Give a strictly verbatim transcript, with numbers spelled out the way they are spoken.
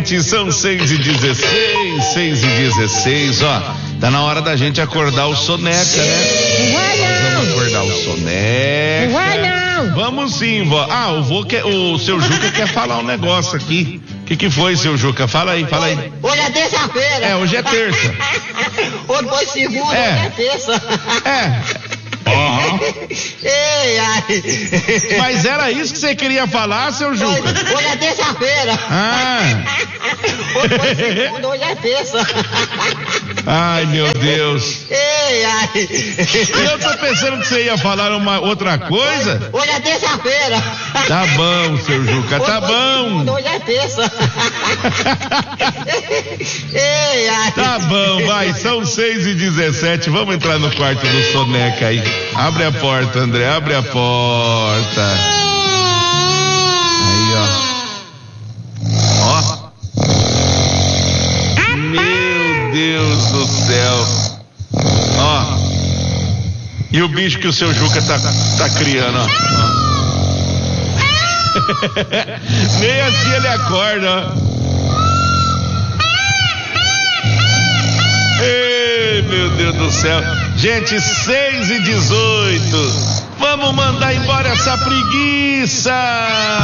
Gente, são seis e dezesseis, seis e dezesseis, ó. Tá na hora da gente acordar o soneca, né? Nós vamos acordar o soneca. Vamos sim, vó. Ah, o, vô quer, o seu Juca quer falar um negócio aqui. O que, que foi, seu Juca? Fala aí, fala aí. Hoje é terça-feira. É, hoje é terça. Hoje foi segunda, É. hoje é terça. É. Uhum. Ei, ai. Mas era isso que você queria falar, seu Juca? Hoje, hoje é terça-feira. Ah. Hoje foi segunda, hoje é terça. Ai, meu Deus. Ei, ai. Eu tô pensando que você ia falar uma outra coisa. Hoje é terça-feira. Tá bom, seu Juca, Hoje tá foi bom. segunda, hoje é terça. Ei, ai. Tá bom, vai, são seis e dezessete, vamos entrar no quarto do soneca aí. Abre a porta, André, abre a porta. Aí, ó. Ó. Meu Deus do céu. Ó. E o bicho que o seu Juca tá, tá criando, ó. Nem assim ele acorda, ó. Ei, meu Deus do céu. Gente, seis e dezoito. Vamos mandar embora essa preguiça.